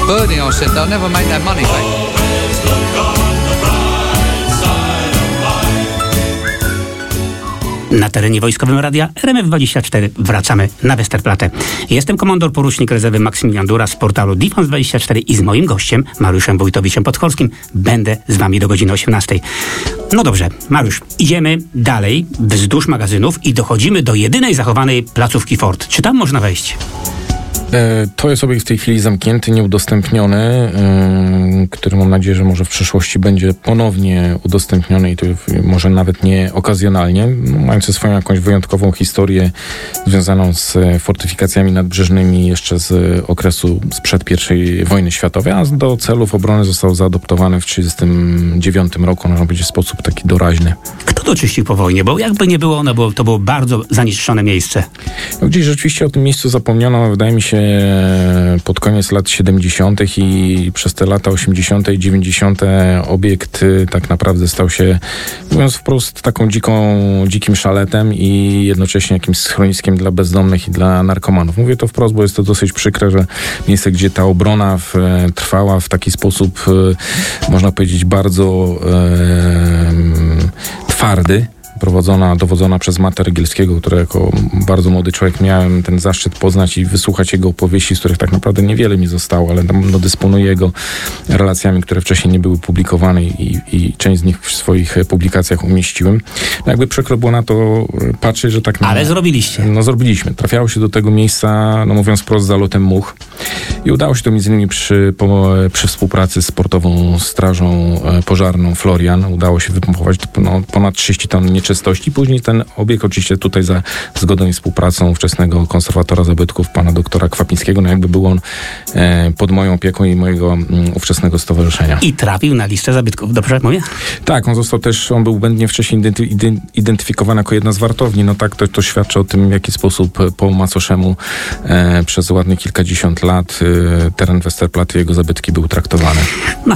Bourdieu said they'll never make that money back. Na terenie Wojskowym Radia RMF24 wracamy na Westerplatte. Jestem komandor porucznik rezerwy Maksymilian Dura z portalu Defense24 i z moim gościem, Mariuszem Wojtowiczem Podchorskim, będę z wami do godziny 18. No dobrze, Mariusz, idziemy dalej wzdłuż magazynów i dochodzimy do jedynej zachowanej placówki Ford. Czy tam można wejść? To jest obiekt w tej chwili zamknięty, nieudostępniony, który mam nadzieję, że może w przyszłości będzie ponownie udostępniony i to może nawet nie okazjonalnie, mający swoją jakąś wyjątkową historię związaną z fortyfikacjami nadbrzeżnymi jeszcze z okresu sprzed I wojny światowej, a do celów obrony został zaadoptowany w 1939 roku, można powiedzieć w sposób taki doraźny. Kto to czyścił po wojnie? Bo jakby nie było, to było bardzo zanieczyszczone miejsce. No, gdzieś rzeczywiście o tym miejscu zapomniano, wydaje mi się, pod koniec lat 70. i przez te lata 80. i 90. obiekt tak naprawdę stał się, mówiąc wprost, taką dzikim szaletem i jednocześnie jakimś schroniskiem dla bezdomnych i dla narkomanów. Mówię to wprost, bo jest to dosyć przykre, że miejsce, gdzie ta obrona trwała w taki sposób, można powiedzieć, bardzo twardy, dowodzona przez Matta Rygielskiego, który jako bardzo młody człowiek miałem ten zaszczyt poznać i wysłuchać jego opowieści, z których tak naprawdę niewiele mi zostało, ale dysponuję jego relacjami, które wcześniej nie były publikowane i część z nich w swoich publikacjach umieściłem. No jakby przykro było na to patrzeć, że tak... Ale zrobiliście. No zrobiliśmy. Trafiało się do tego miejsca, no mówiąc wprost, zalotem much i udało się to między innymi przy współpracy z Portową Strażą Pożarną Florian. Udało się wypompować ponad 30 ton nieczystości. Później ten obiekt oczywiście tutaj za zgodą i współpracą ówczesnego konserwatora zabytków, pana doktora Kwapińskiego, no jakby był on pod moją opieką i mojego ówczesnego stowarzyszenia. I trafił na listę zabytków, dobrze mówię? Tak, on był błędnie wcześniej identyfikowany jako jedna z wartowni. No tak, to świadczy o tym, w jaki sposób po macoszemu przez ładnych kilkadziesiąt lat teren Westerplatte i jego zabytki był traktowany.